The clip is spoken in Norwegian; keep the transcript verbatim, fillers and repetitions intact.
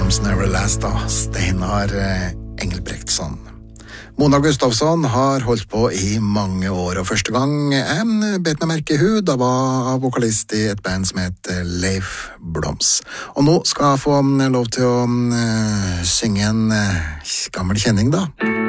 Storms Never Last av Steinar Engelbrektsson. Mona Gustafsson har holdt på i mange år, og første gang jeg bet meg merke hun, da var vokalist i et band som heter Leif Bloms. Og nå skal jeg få lov til å uh, synge en uh, gammel kjenning da.